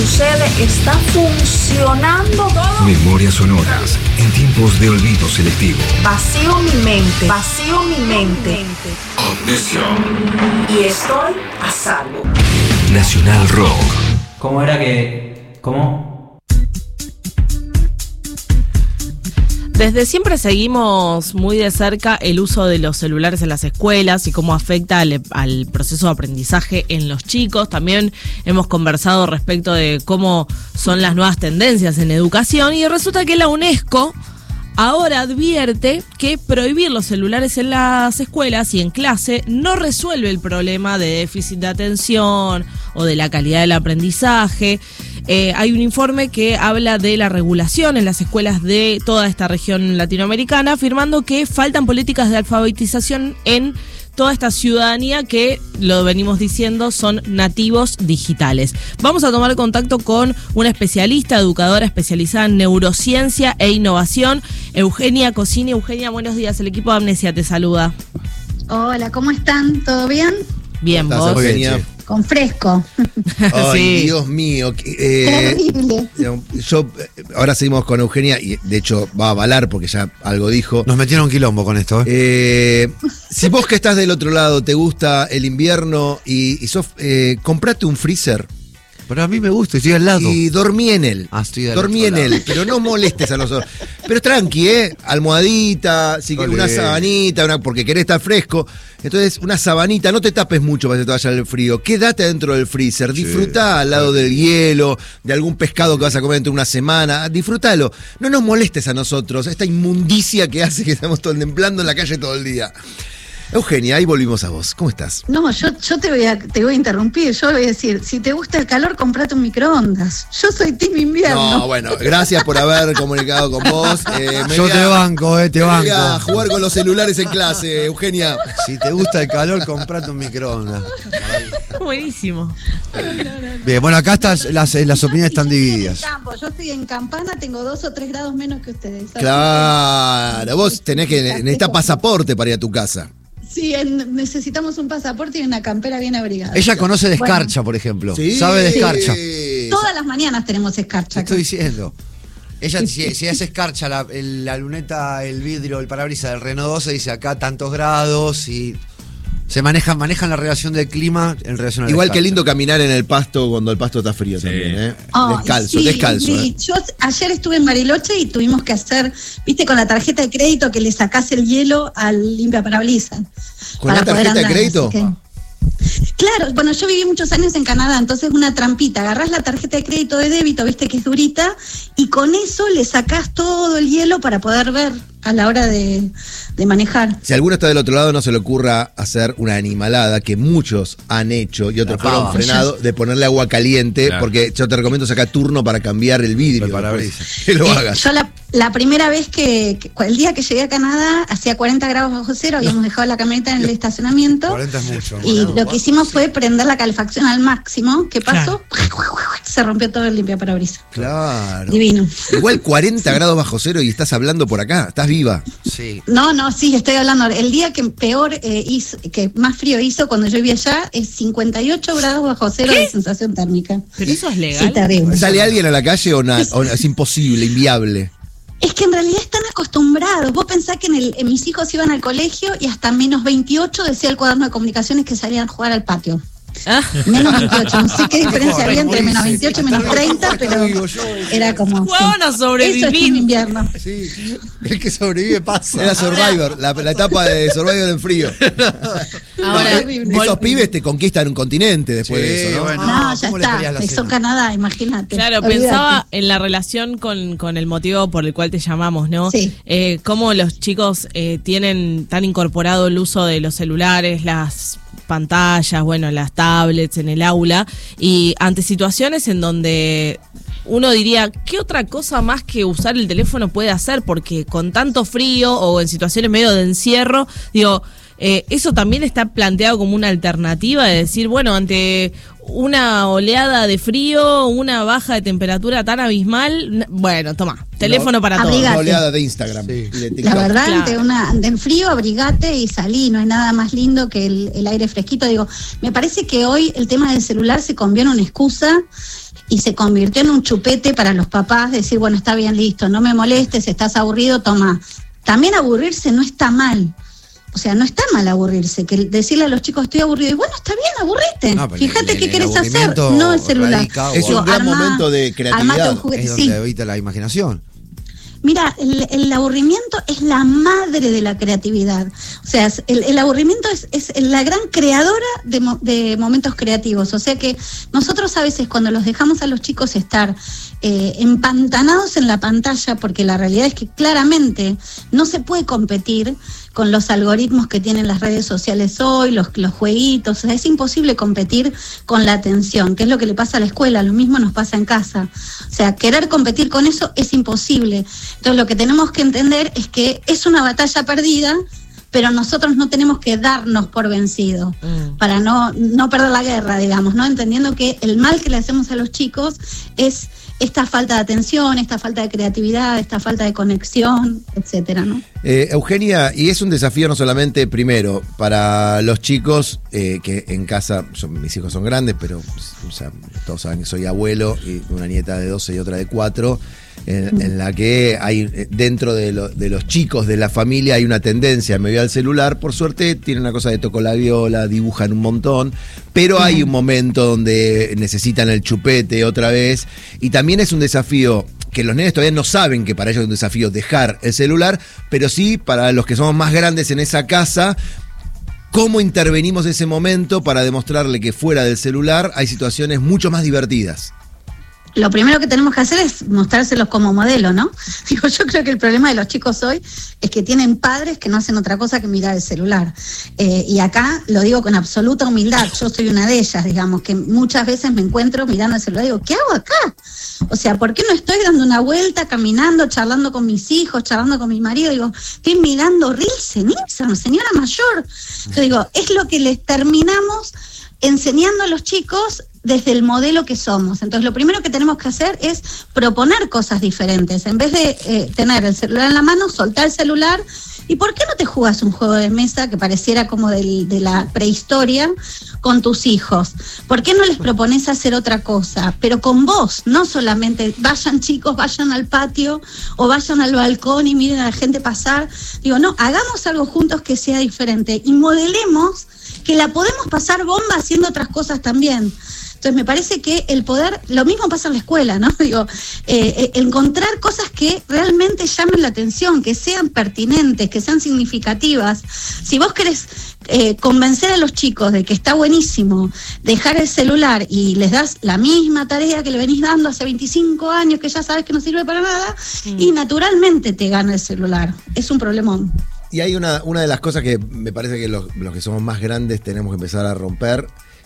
sucede, está funcionando todo. Memorias sonoras en tiempos de olvido selectivo. Vacío mi mente, vacío mi mente. Omniscion. Y estoy a salvo. Nacional Rock. ¿Cómo era que...? ¿Cómo? Desde siempre seguimos muy de cerca el uso de los celulares en las escuelas y cómo afecta al proceso de aprendizaje en los chicos. También hemos conversado respecto de cómo son las nuevas tendencias en educación y resulta que la UNESCO ahora advierte que prohibir los celulares en las escuelas y en clase no resuelve el problema de déficit de atención o de la calidad del aprendizaje. Hay un informe que habla de la regulación en las escuelas de toda esta región latinoamericana, afirmando que faltan políticas de alfabetización en toda esta ciudadanía que, lo venimos diciendo, son nativos digitales. Vamos a tomar contacto con una especialista, educadora especializada en neurociencia e innovación, Eugenia Cosini. Eugenia, buenos días. El equipo de Amnesia te saluda. Hola, ¿cómo están? ¿Todo bien? Bien, ¿vos? Eugenia? Con fresco. Ay, Sí. Dios mío. Terrible. Yo, ahora seguimos con Eugenia y de hecho va a avalar porque ya algo dijo. Nos metieron un quilombo con esto, Si vos que estás del otro lado te gusta el invierno y sos, comprate un freezer. Pero a mí me gusta, estoy al lado. Y dormí en él. Estoy del Dormí otro en lado. él, pero no molestes a los otros. Pero tranqui, almohadita, si querés Olé. una sabanita, porque querés estar fresco. Entonces, una sabanita, no te tapes mucho para que te vaya el frío. Quédate dentro del freezer, disfrutá al lado del hielo, de algún pescado que vas a comer dentro de una semana. Disfrútalo. No nos molestes a nosotros, esta inmundicia que hace que estamos temblando en la calle todo el día. Eugenia, ahí volvimos a vos. ¿Cómo estás? No, yo te voy a interrumpir. Yo voy a decir, si te gusta el calor, comprate un microondas. Yo soy team invierno. No, bueno, gracias por haber comunicado con vos. Yo te banco, te Me voy a banco. jugar con los celulares en clase, Eugenia. Si te gusta el calor, comprate un microondas. Buenísimo. Bien, bueno, acá las opiniones están divididas. Yo estoy en Campana, tengo 2 o 3 grados menos que ustedes. Así Claro, vos necesitas pasaporte para ir a tu casa. Sí, necesitamos un pasaporte y una campera bien abrigada. Ella conoce de Bueno. escarcha, por ejemplo. Sí. Sabe de escarcha. Todas las mañanas tenemos escarcha. Te estoy diciendo. Ella, si hace escarcha la luneta, el vidrio, el parabrisas del Renault 12, dice acá tantos grados y se manejan la relación del clima en relación a la Igual que escarcha. lindo caminar en el pasto cuando el pasto está frío también, ¿eh? Descalzo, sí, descalzo. sí. Yo ayer estuve en Bariloche y tuvimos que hacer, viste, con la tarjeta de crédito que le sacás el hielo al limpiaparabrisas. ¿Con la tarjeta de crédito? Claro, bueno, yo viví muchos años en Canadá, entonces una trampita, agarrás la tarjeta de crédito de débito, viste que es durita, y con eso le sacás todo el hielo para poder ver a la hora de manejar. Si alguno está del otro lado, no se le ocurra hacer una animalada que muchos han hecho y otros fueron frenados de ponerle agua caliente, Claro. porque yo te recomiendo sacar turno para cambiar el vidrio. El parabrisas. después, que lo hagas. Yo la primera vez el día que llegué a Canadá, hacía 40 grados bajo cero, habíamos dejado la camioneta en el estacionamiento. 40 es mucho. Y lo que hicimos fue prender la calefacción al máximo. ¿Qué pasó? Se rompió todo el limpiaparabrisas. Claro. Divino. Igual 40 grados bajo cero y estás hablando por acá, estás viva. Sí. No, sí, estoy hablando. El día que peor hizo, que más frío hizo cuando yo viví allá, es 58 grados bajo cero de sensación térmica. ¿Pero eso es Sí, legal? terrible. ¿Sale alguien a la calle o es imposible, inviable? Es que en realidad están acostumbrados. Vos pensás que mis hijos iban al colegio y hasta menos 28 decía el cuaderno de comunicaciones que salían a jugar al patio. Ah. Menos 28. No sé qué diferencia había entre menos 28 y menos 30, pero era como... Jugaban a sobrevivir. Eso es en invierno. Sí, el que sobrevive pasa. Era Survivor, la etapa de Survivor en frío. Ahora, Esos pibes te conquistan un continente después de eso, ¿no? bueno. No, ya ¿cómo le peleas la está. Eso cena? Canadá, imagínate. Claro, Olvídate. pensaba en la relación con el motivo por el cual te llamamos, ¿no? Sí. Cómo los chicos tienen tan incorporado el uso de los celulares, las pantallas, bueno, las tablets en el aula, y ante situaciones en donde uno diría, ¿qué otra cosa más que usar el teléfono puede hacer? Porque con tanto frío o en situaciones medio de encierro, digo, eso también está planteado como una alternativa de decir, bueno, ante una oleada de frío, una baja de temperatura tan abismal, bueno, toma, teléfono para todos. Abrigate. Una oleada de Instagram. Sí. Y de La TikTok. verdad, Claro. ante el frío, abrigate y salí. No hay nada más lindo que el aire fresquito. Digo, me parece que hoy el tema del celular se conviene en una excusa y se convirtió en un chupete para los papás, decir, bueno, está bien, listo, no me molestes, estás aburrido, toma. También aburrirse no está mal. O sea, no está mal aburrirse, que decirle a los chicos estoy aburrido, y bueno, está bien, aburrite. No, fíjate qué querés hacer, no el celular. Es un gran momento de creatividad. Es donde evita la imaginación. Mira, el aburrimiento es la madre de la creatividad. O sea, el aburrimiento es la gran creadora de momentos creativos. O sea que nosotros a veces cuando los dejamos a los chicos estar empantanados en la pantalla, porque la realidad es que claramente no se puede competir con los algoritmos que tienen las redes sociales hoy, los jueguitos, o sea, es imposible competir con la atención, que es lo que le pasa a la escuela, lo mismo nos pasa en casa. O sea, querer competir con eso es imposible. Entonces lo que tenemos que entender es que es una batalla perdida, pero nosotros no tenemos que darnos por vencido para no perder la guerra, digamos, ¿no? Entendiendo que el mal que le hacemos a los chicos es esta falta de atención, esta falta de creatividad, esta falta de conexión, etcétera, ¿no? Eugenia, y es un desafío no solamente, primero, para los chicos, que en casa, mis hijos son grandes, pero o sea, todos saben que soy abuelo, y una nieta de 12 y otra de 4, en la que hay dentro de los chicos de la familia hay una tendencia, me voy al celular, por suerte tienen una cosa de toco la viola, dibujan un montón, pero hay un momento donde necesitan el chupete otra vez, y también es un desafío que los nenes todavía no saben que para ellos es un desafío dejar el celular, pero sí para los que somos más grandes en esa casa, cómo intervenimos ese momento para demostrarle que fuera del celular hay situaciones mucho más divertidas. Lo primero que tenemos que hacer es mostrárselos como modelo, ¿no? Digo, yo creo que el problema de los chicos hoy es que tienen padres que no hacen otra cosa que mirar el celular. Y acá lo digo con absoluta humildad, yo soy una de ellas, digamos, que muchas veces me encuentro mirando el celular y digo, ¿qué hago acá? O sea, ¿por qué no estoy dando una vuelta, caminando, charlando con mis hijos, charlando con mi marido? Digo, estoy mirando Reels en Instagram, señora mayor. Yo digo, es lo que les terminamos enseñando a los chicos desde el modelo que somos. Entonces lo primero que tenemos que hacer es proponer cosas diferentes. En vez de tener el celular en la mano, soltar el celular. ¿Y por qué no te jugás un juego de mesa que pareciera como de la prehistoria con tus hijos? ¿Por qué no les propones hacer otra cosa? Pero con vos, no solamente vayan chicos, vayan al patio o vayan al balcón y miren a la gente pasar. Digo, no, hagamos algo juntos que sea diferente y modelemos que la podemos pasar bomba haciendo otras cosas también. Entonces me parece que el poder, lo mismo pasa en la escuela, ¿no? Digo, encontrar cosas que realmente llamen la atención, que sean pertinentes, que sean significativas. Si vos querés convencer a los chicos de que está buenísimo dejar el celular y les das la misma tarea que le venís dando hace 25 años, que ya sabes que no sirve para nada, y naturalmente te gana el celular. Es un problemón. Y hay una de las cosas que me parece que los que somos más grandes tenemos que empezar a romper.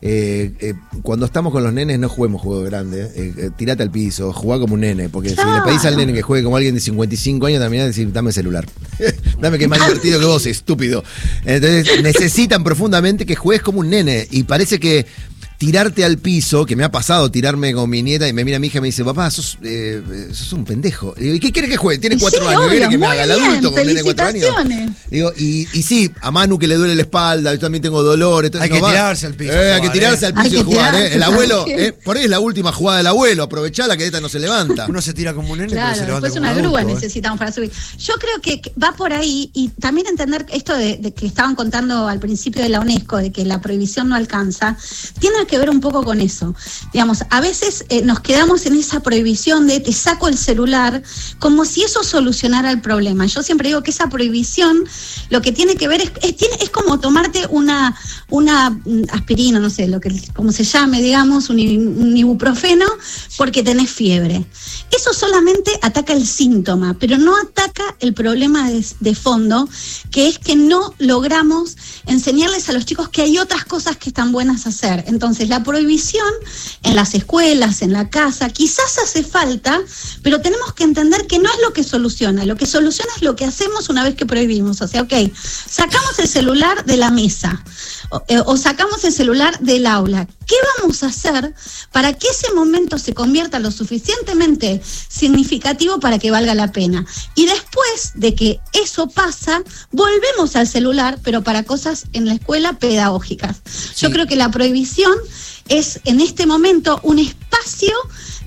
Cuando estamos con los nenes no juguemos juegos grandes, tirate al piso, jugá como un nene, porque si le pedís al nene que juegue como alguien de 55 años, también decir, dame el celular. Dame que es más divertido que vos, estúpido. Entonces necesitan profundamente que juegues como un nene, y parece que tirarte al piso, que me ha pasado tirarme con mi nieta y me mira mi hija y me dice, papá, sos un pendejo. Le digo, ¿y qué quiere que juegue? Tiene 4 años, ¿quiere que me haga el adulto con un nene de 4 años? Digo, y sí, a Manu que le duele la espalda, yo también tengo dolor. Entonces hay que tirarse al piso. Hay que tirarse al piso y jugar. El abuelo, por ahí es la última jugada del abuelo, aprovechá la que esta no se levanta. Uno se tira como un nene, claro, pero se levanta después como una un grúa adulto, necesitamos para subir. Yo creo que va por ahí, y también entender esto de que estaban contando al principio de la UNESCO, de que la prohibición no alcanza, tiene que ver un poco con eso. Digamos, a veces nos quedamos en esa prohibición de te saco el celular, como si eso solucionara el problema. Yo siempre digo que esa prohibición lo que tiene que ver es como tomarte una aspirina, no sé, como se llame, digamos, un ibuprofeno, porque tenés fiebre. Eso solamente ataca el síntoma, pero no ataca el problema de fondo, que es que no logramos enseñarles a los chicos que hay otras cosas que están buenas a hacer. Entonces, la prohibición en las escuelas, en la casa, quizás hace falta, pero tenemos que entender que no es lo que soluciona. Lo que soluciona es lo que hacemos una vez que prohibimos. O sea, ok, sacamos el celular de la mesa o sacamos el celular del aula. ¿Qué vamos a hacer para que ese momento se convierta lo suficientemente significativo para que valga la pena? Y después de que eso pasa, volvemos al celular, pero para cosas en la escuela pedagógicas. Sí. Yo creo que la prohibición es en este momento un espacio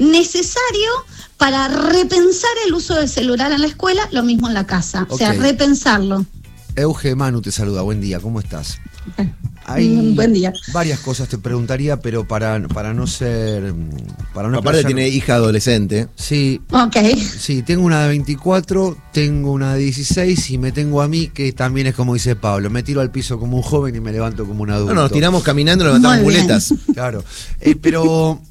necesario para repensar el uso del celular en la escuela, lo mismo en la casa. O sea, repensarlo. Euge Manu te saluda, buen día, ¿cómo estás? Buen día. Varias cosas te preguntaría, pero para no ser... Aparte tiene hija adolescente. Sí. Ok. Sí, tengo una de 24, tengo una de 16 y me tengo a mí, que también es como dice Pablo, me tiro al piso como un joven y me levanto como un adulto. No, nos tiramos caminando y levantamos muletas. Claro. Pero...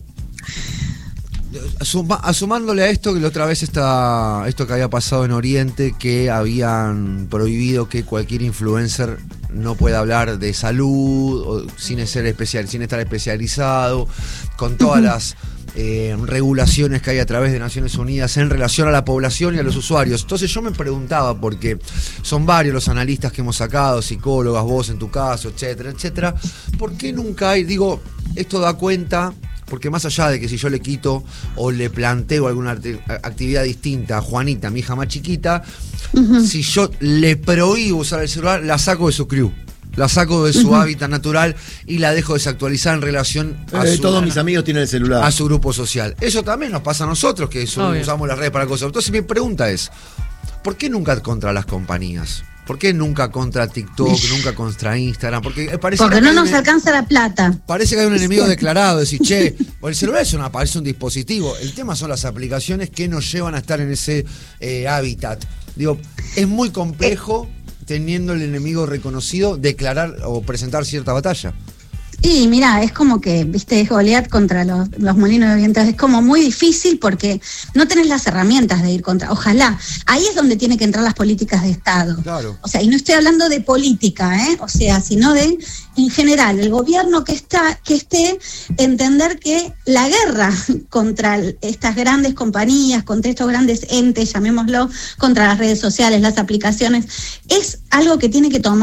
Asumándole a esto, que la otra vez esto que había pasado en Oriente, que habían prohibido que cualquier influencer no pueda hablar de salud o sin estar especializado, con todas las regulaciones que hay a través de Naciones Unidas en relación a la población y a los usuarios. Entonces yo me preguntaba, porque son varios los analistas que hemos sacado, psicólogas, vos en tu caso, etcétera, etcétera, ¿por qué nunca hay, esto da cuenta? Porque más allá de que si yo le quito o le planteo alguna actividad distinta a Juanita, mi hija más chiquita, si yo le prohíbo usar el celular, la saco de su crew, la saco de su hábitat natural y la dejo desactualizada en relación a todos mis amigos tienen el celular. A su grupo social. Eso también nos pasa a nosotros, que usamos las redes para cosas. Entonces mi pregunta es, ¿por qué nunca contra las compañías? ¿Por qué nunca contra TikTok, nunca contra Instagram? Porque no nos alcanza la plata. Parece que hay un enemigo declarado, decir, che, el celular es un dispositivo. El tema son las aplicaciones que nos llevan a estar en ese hábitat. Es muy complejo, teniendo el enemigo reconocido, declarar o presentar cierta batalla. Y mira, es como que, viste, es Goliat contra los molinos de viento. Es como muy difícil porque no tenés las herramientas de ir contra. Ojalá. Ahí es donde tienen que entrar las políticas de Estado. Claro. O sea, y no estoy hablando de política, o sea, sino de, en general, el gobierno que esté, entender que la guerra contra estas grandes compañías, contra estos grandes entes, llamémoslo, contra las redes sociales, las aplicaciones, es algo que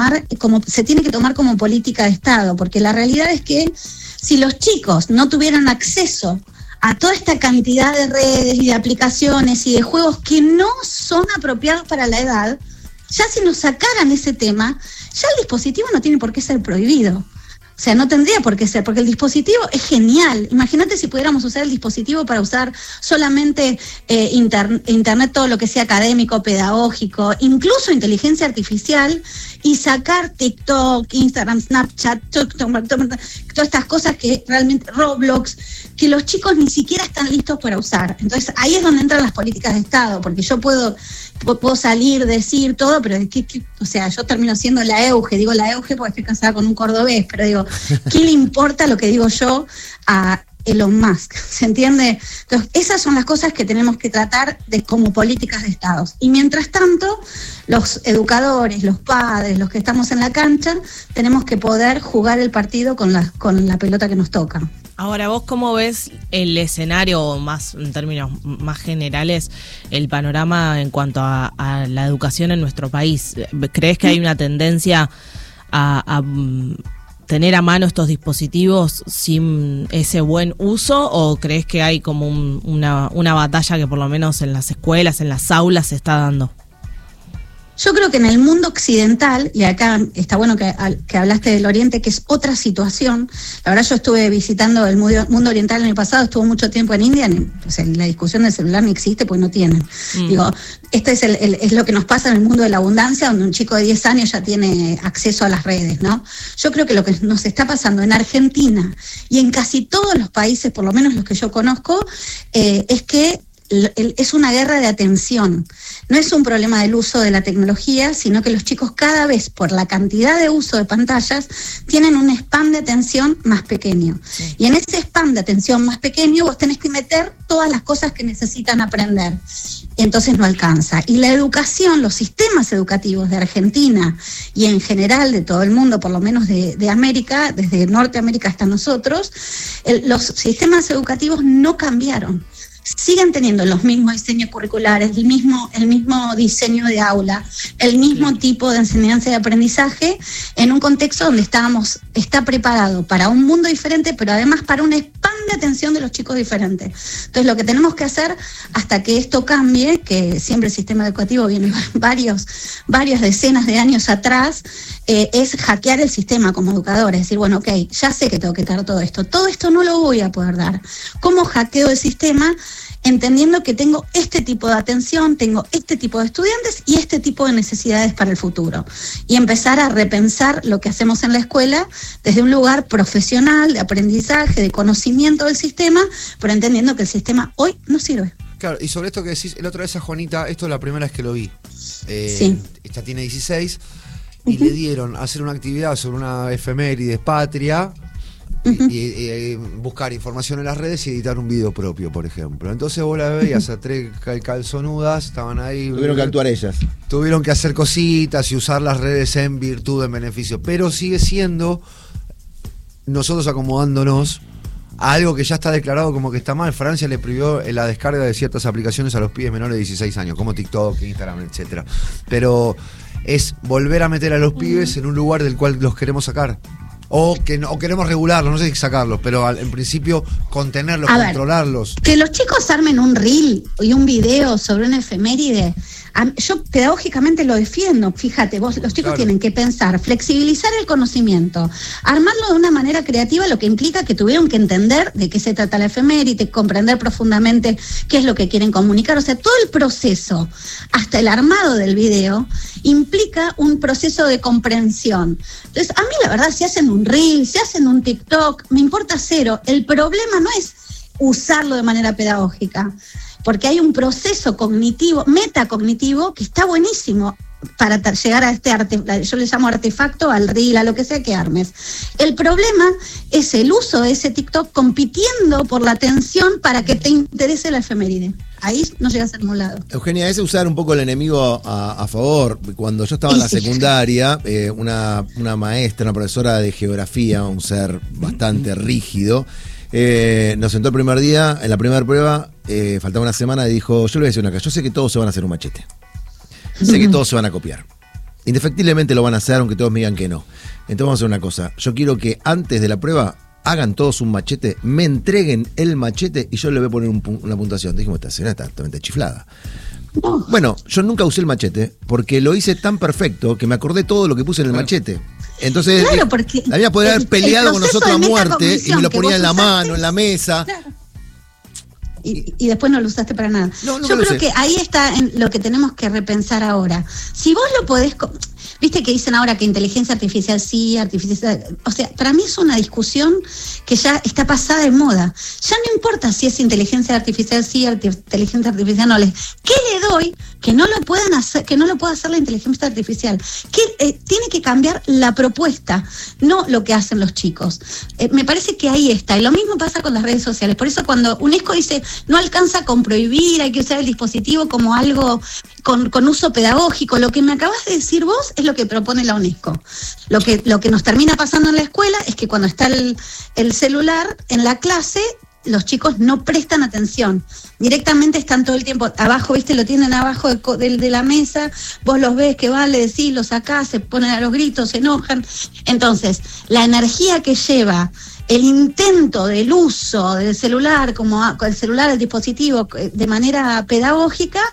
se tiene que tomar como política de Estado, porque la realidad es que si los chicos no tuvieran acceso a toda esta cantidad de redes y de aplicaciones y de juegos que no son apropiados para la edad, ya si nos sacaran ese tema, ya el dispositivo no tiene por qué ser prohibido. O sea, no tendría por qué ser, porque el dispositivo es genial. Imagínate si pudiéramos usar el dispositivo para usar solamente internet, todo lo que sea académico, pedagógico, incluso inteligencia artificial, y sacar TikTok, Instagram, Snapchat, todas estas cosas que realmente, Roblox, que los chicos ni siquiera están listos para usar. Entonces ahí es donde entran las políticas de Estado, porque yo puedo salir, decir todo, pero o sea, yo termino siendo la Euge, digo la Euge porque estoy casada con un cordobés, pero digo, ¿qué le importa lo que digo yo a Elon Musk? ¿Se entiende? Entonces, esas son las cosas que tenemos que tratar como políticas de Estado. Y mientras tanto, los educadores, los padres, los que estamos en la cancha, tenemos que poder jugar el partido con la pelota que nos toca. Ahora, ¿vos cómo ves el escenario, más en términos más generales, el panorama en cuanto a la educación en nuestro país? ¿Crees que hay una tendencia a tener a mano estos dispositivos sin ese buen uso, o crees que hay como una batalla que por lo menos en las escuelas, en las aulas se está dando? Yo creo que en el mundo occidental, y acá está bueno que hablaste del Oriente, que es otra situación. La verdad, yo estuve visitando el mundo oriental el año pasado, estuve mucho tiempo en India, o sea, la discusión del celular no existe, pues no tienen. Digo, este es lo que nos pasa en el mundo de la abundancia, donde un chico de 10 años ya tiene acceso a las redes, ¿no? Yo creo que lo que nos está pasando en Argentina y en casi todos los países, por lo menos los que yo conozco, es que es una guerra de atención. No es un problema del uso de la tecnología, sino que los chicos cada vez, por la cantidad de uso de pantallas, tienen un span de atención más pequeño. Sí. Y en ese span de atención más pequeño vos tenés que meter todas las cosas que necesitan aprender. Entonces no alcanza. Y la educación, los sistemas educativos de Argentina y en general de todo el mundo, por lo menos de América, desde Norteamérica hasta nosotros, los sistemas educativos no cambiaron. siguen teniendo los mismos diseños curriculares, el mismo diseño de aula, el mismo tipo de enseñanza y aprendizaje, en un contexto donde está preparado para un mundo diferente, pero además para un span de atención de los chicos diferentes. Entonces, lo que tenemos que hacer hasta que esto cambie, que siempre el sistema educativo viene varias decenas de años atrás, es hackear el sistema como educador, es decir, bueno, ok, ya sé que tengo que dar todo esto no lo voy a poder dar. ¿Cómo hackeo el sistema? Entendiendo que tengo este tipo de atención, tengo este tipo de estudiantes y este tipo de necesidades para el futuro. Y empezar a repensar lo que hacemos en la escuela desde un lugar profesional, de aprendizaje, de conocimiento del sistema, pero entendiendo que el sistema hoy no sirve. Claro, y sobre esto que decís, el otro vez a Juanita, esto es la primera vez que lo vi. Sí. Esta tiene 16 y le dieron a hacer una actividad sobre una efeméride patria. Y buscar información en las redes y editar un video propio, por ejemplo. Entonces vos la veías a tres calzonudas, estaban ahí. Tuvieron que actuar ellas. Tuvieron que hacer cositas y usar las redes en virtud, en beneficio. Pero sigue siendo nosotros acomodándonos a algo que ya está declarado como que está mal. Francia le prohibió la descarga de ciertas aplicaciones a los pibes menores de 16 años, como TikTok, Instagram, etcétera. Pero es volver a meter a los pibes en un lugar del cual los queremos sacar. O queremos regularlos, no sé si sacarlos, pero en principio contenerlos, controlarlos. Que los chicos armen un reel y un video sobre una efeméride, yo pedagógicamente lo defiendo. Fíjate, los chicos tienen que pensar, flexibilizar el conocimiento, armarlo de una manera creativa, lo que implica que tuvieron que entender de qué se trata la efeméride, comprender profundamente qué es lo que quieren comunicar. O sea, todo el proceso, hasta el armado del video, implica un proceso de comprensión. Entonces, a mí la verdad, si hacen un reel, si hacen un TikTok, me importa cero. El problema no es usarlo de manera pedagógica, porque hay un proceso cognitivo, metacognitivo, que está buenísimo para llegar a yo le llamo artefacto, al reel, a lo que sea que armes. El problema es el uso de ese TikTok compitiendo por la atención para que te interese la efeméride. Ahí no llegas a ningún lado. Eugenia, es usar un poco el enemigo a favor. Cuando yo estaba en la secundaria, una maestra, una profesora de geografía, un ser bastante rígido, nos sentó el primer día, en la primera prueba, faltaba una semana, y dijo: yo le voy a decir una cosa, yo sé que todos se van a hacer un machete. Sé que todos se van a copiar. Indefectiblemente lo van a hacer, aunque todos me digan que no. Entonces vamos a hacer una cosa. Yo quiero que antes de la prueba hagan todos un machete, me entreguen el machete y yo le voy a poner una puntuación. Dijimos, esta señora está totalmente chiflada. Bueno, yo nunca usé el machete porque lo hice tan perfecto que me acordé todo lo que puse en el machete. Entonces, claro, porque la mía podría haber peleado con nosotros a muerte y me lo ponía en la mano, en la mesa. Claro. Y después no lo usaste para nada. No, yo creo que ahí está lo que tenemos que repensar ahora. Si vos lo podés... Viste que dicen ahora que inteligencia artificial sí, o sea, para mí es una discusión que ya está pasada de moda. Ya no importa si es inteligencia artificial sí, inteligencia artificial no. ¿Qué le doy que no lo puedan hacer, que no lo pueda hacer la inteligencia artificial? Tiene que cambiar la propuesta, no lo que hacen los chicos. Me parece que ahí está. Y lo mismo pasa con las redes sociales. Por eso cuando UNESCO dice no alcanza con prohibir, hay que usar el dispositivo como algo con uso pedagógico, lo que me acabas de decir vos es lo que propone la UNESCO. Lo que nos termina pasando en la escuela es que cuando está el celular en la clase, los chicos no prestan atención. Directamente están todo el tiempo abajo, ¿viste? Lo tienen abajo de la mesa, vos los ves que van, le decís, los sacás, se ponen a los gritos, se enojan. Entonces, la energía que lleva el intento del uso del celular, como el celular, el dispositivo, de manera pedagógica,